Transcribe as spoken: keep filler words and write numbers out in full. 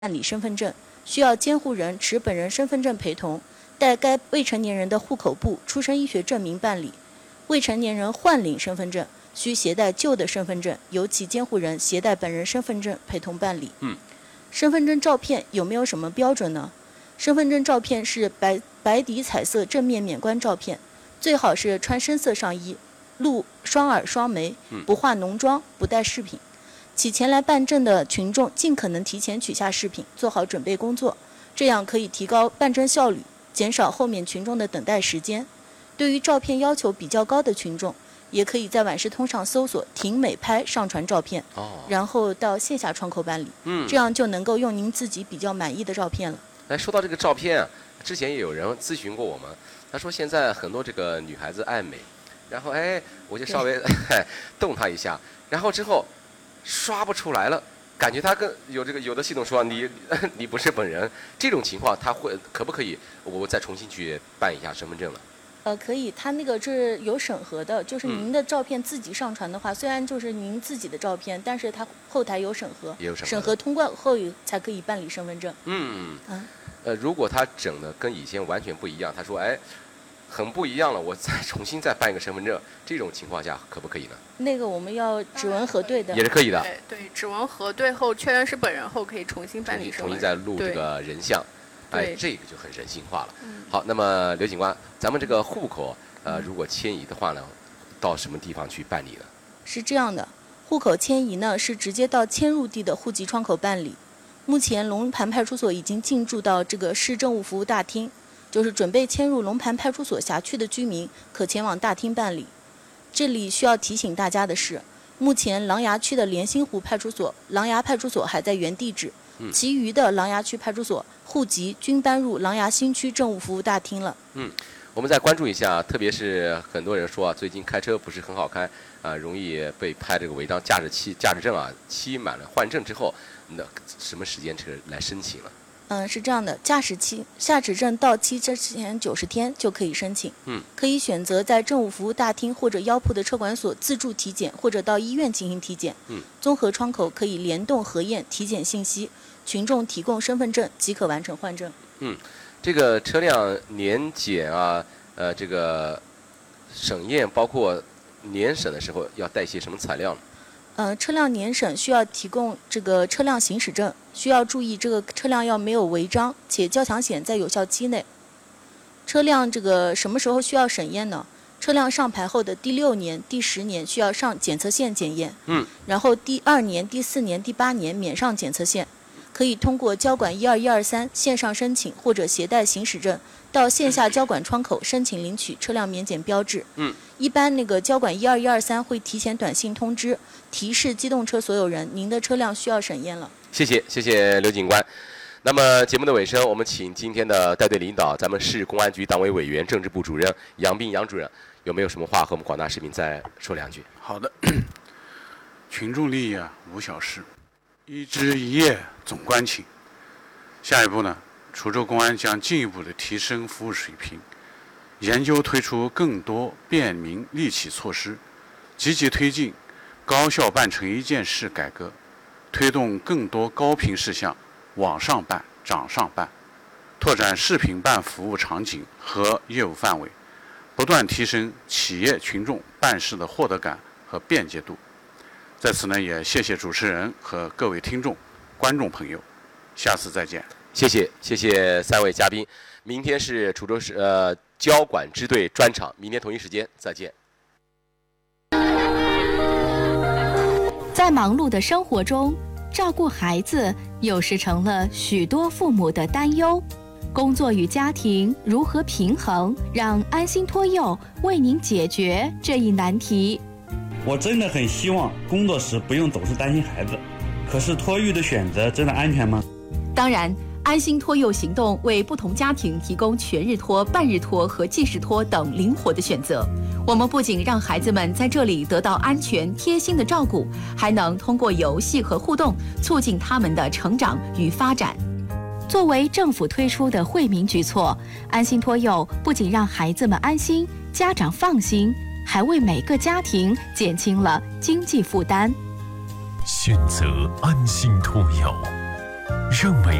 办理身份证，需要监护人持本人身份证陪同，带该未成年人的户口簿、出生医学证明办理。未成年人换领身份证，需携带旧的身份证，由其监护人携带本人身份证陪同办理。 嗯， 身份证照片有没有什么标准呢？身份证照片是白白底彩色正面免冠照片，最好是穿深色上衣，露双耳双眉，不化浓妆，不带饰品。请前来办证的群众尽可能提前取下饰品，做好准备工作，这样可以提高办证效率，减少后面群众的等待时间。对于照片要求比较高的群众，也可以在晚视通上搜索“婷美拍”上传照片， 哦， 然后到线下窗口办理， 嗯， 这样就能够用您自己比较满意的照片了。 来说到这个照片啊，之前也有人咨询过我们，他说现在很多这个女孩子爱美，然后哎，我就稍微动她一下，然后之后刷不出来了，感觉他跟有这个有的系统说你你不是本人，这种情况他会可不可以我再重新去办一下身份证了？ 呃，可以，它那个是有审核的，就是您的照片自己上传的话，嗯、虽然就是您自己的照片，但是它后台有审核， 也有审核， 审核通过后才可以办理身份证。 嗯嗯。啊， 呃，如果他整的跟以前完全不一样，他说哎，很不一样了，我再重新再办一个身份证，这种情况下可不可以呢？ 那个我们要指纹核对的， 也是可以的。 对对，指纹核对后确认是本人后，可以重新办理身份证， 重新再录这个人像。哎，这个就很人性化了。 嗯、 好，那么刘警官，咱们这个户口，呃，如果迁移的话呢，到什么地方去办理呢？ 是这样的，户口迁移呢是直接到迁入地的户籍窗口办理。目前龙盘派出所已经进驻到这个市政务服务大厅，就是准备迁入龙盘派出所辖区的居民可前往大厅办理。这里需要提醒大家的是，目前琅琊区的莲心湖派出所、琅琊派出所还在原地址。 嗯、 其余的琅琊区派出所户籍均搬入琅琊新区政务服务大厅了。 嗯，我们再关注一下，特别是很多人说啊，最近开车不是很好开啊，容易被拍这个违章驾驶期驾驶证啊，期满了换证之后，那什么时间车来申请了？ 嗯，是这样的，驾驶期驾驶证到期之前九十天就可以申请。 嗯， 可以选择在政务服务大厅或者腰铺的车管所自助体检，或者到医院进行体检。 嗯， 综合窗口可以联动核验体检信息。群众提供身份证即可完成换证。 嗯，这个车辆年检啊，呃，这个审验包括年审的时候要带些什么材料呢？ 呃，车辆年审需要提供这个车辆行驶证，需要注意这个车辆要没有违章，且交强险在有效期内。车辆这个什么时候需要审验呢？车辆上牌后的第六年、第十年需要上检测线检验。 嗯， 然后第二年、第四年、第八年免上检测线。可以通过交管一二一二三线上申请，或者携带行驶证到线下交管窗口申请领取车辆免检标志。 嗯， 一般那个交管一二一二三会提前短信通知，提示机动车所有人，您的车辆需要审验了。 谢谢，谢谢刘警官。那么节目的尾声，我们请今天的带队领导，咱们市公安局党委委员、政治部主任杨斌杨主任，有没有什么话和我们广大市民再说两句？ 好的，群众利益啊，无小事。一枝一叶总关情。下一步呢，滁州公安将进一步的提升服务水平，研究推出更多便民利企措施，积极推进高效办成一件事改革，推动更多高频事项网上办、掌上办，拓展视频办服务场景和业务范围，不断提升企业群众办事的获得感和便捷度。在此呢，也谢谢主持人和各位听众、观众朋友，下次再见。 谢谢，谢谢三位嘉宾。明天是滁州市呃交管支队专场，明天同一时间再见。 在忙碌的生活中，照顾孩子有时成了许多父母的担忧。工作与家庭如何平衡？让安心托幼为您解决这一难题。 我真的很希望工作时不用总是担心孩子，可是托育的选择真的安全吗？ 当然，安心托幼行动为不同家庭提供全日托、半日托和即时托等灵活的选择。我们不仅让孩子们在这里得到安全贴心的照顾，还能通过游戏和互动促进他们的成长与发展。作为政府推出的惠民举措，安心托幼不仅让孩子们安心，家长放心，还为每个家庭减轻了经济负担。 选择安心托幼， 让美